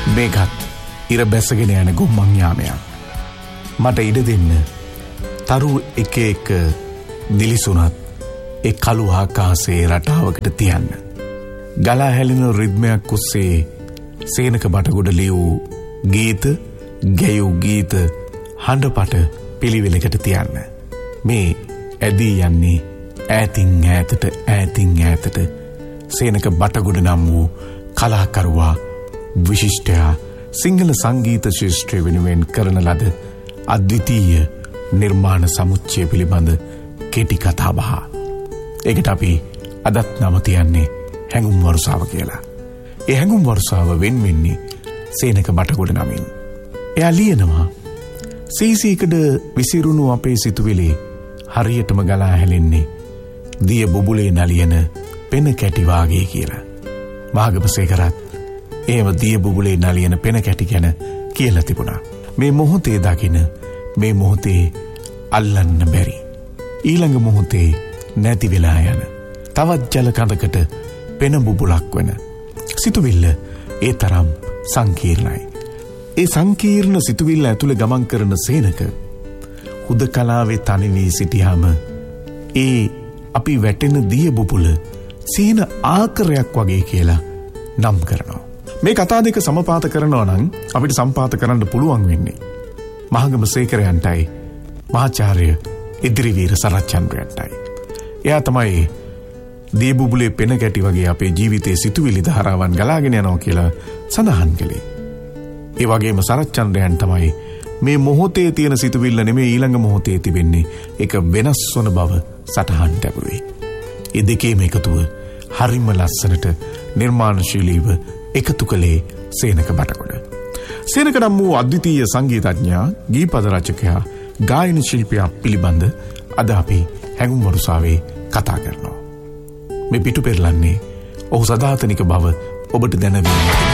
මේකත් ඉර බැසගෙන යන ගුම්මන් යාමයක්. මට ඉඩ දෙන්න තරු එක එක දිලිසුනත් ඒ කළු ආකාශයේ රටාවකට තියන්න. ගලා හැලෙන රිද්මයක් ඔස්සේ සේනක බටගොඩ ලියූ ගීත, ගැයූ ගීත හඬපට පිළිවෙලකට තියන්න. මේ ඇදී යන්නේ ඈතින් ඈතට සේනක බටගොඩ නම් වූ කලාකරුවා විශිෂ්ටයා සිංහල සංගීත ශාස්ත්‍රය වෙනුවෙන් කරන ලද අද්විතීය නිර්මාණ සමුච්චය පිළිබඳ කෙටි කතාබහ. ඒකට අපි අදත් නම තියන්නේ හැඟුම් වර්ෂාව කියලා. ඒ හැඟුම් වර්ෂාව වෙන්නේ සේනක බටගොඩ නමින්. එයා ලියනවා සීසීකඩ විසිරුණු අපේ සිතුවිලි හරියටම ගලා හැලෙන්නේ දිය බුබුලේ නලියන පෙන කැටි වාගේ කියලා. මාගමසේකරත් එහෙම දිය බුබුලේ නලියන පෙන කැටි ගැන කියලා තිබුණා. මේ මොහොතේ දකින, මේ මොහොතේ අල්ලන්න බැරි, ඊළඟ මොහොතේ නැති වෙලා යන තවත් ජල කඳකට පෙන බුබුලක් වෙන සිතුවිල්ල ඒ තරම් සංකීර්ණයි. ඒ සංකීර්ණ සිතුවිල්ල ඇතුළේ ගමන් කරන සේනක හුදකලාවේ තනි වී සිටියාම ඒ අපි වැටෙන දිය බුබුල සීන ආකාරයක් වගේ කියලා නම් කරනවා. මේ කතා දෙක සමපාත කරනවා නම් අපිට සම්පාත කරන්න පුළුවන් වෙන්නේ මහගමසේකරයන්ටයි මහාචාර්ය ඉදිරිවීර සරච්චන්ද්‍රයන්ටයි. එයා තමයි දිය බුබුලේ පෙන කැටි වගේ අපේ ජීවිතයේ සිතුවිලි ධාරාවන් ගලාගෙන යනවා කියලා සඳහන් කළේ. ඒ වගේම සරච්චන්ද්‍රයන් තමයි මේ මොහොතේ තියෙන සිතුවිල්ල නෙමෙයි ඊළඟ මොහොතේ තිබෙන්නේ එක වෙනස් වන බව සටහන් ලැබුවේ. ඒ දෙකේම එකතුව හරිම ලස්සනට නිර්මාණශීලීව එකතු කළේ සේනක බටගොඩ. සේනක නම් වූ අද්විතීය සංගීතඥයා, ගීපද රචකයා, ගායන ශිල්පියා පිළිබඳ අද අපි හැඟුම් වරුසාවේ කතා කරනවා. මේ පිටු පෙරලන්නේ ඔහු සදාතනික බව ඔබට දැනවීමට.